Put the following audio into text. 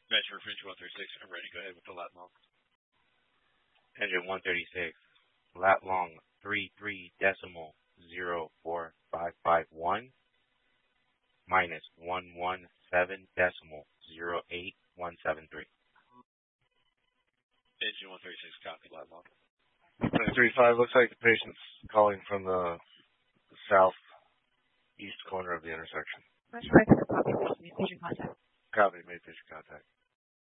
Metro Fringe 136, I'm ready. Go ahead with the lat long. Engine 136, lat long 33.04551 minus 117.08173. Engine 136, copy, lat long. 35, looks like the patient's calling from the southeast corner of the intersection. Metro X, copy, made patient contact. Copy, made patient contact.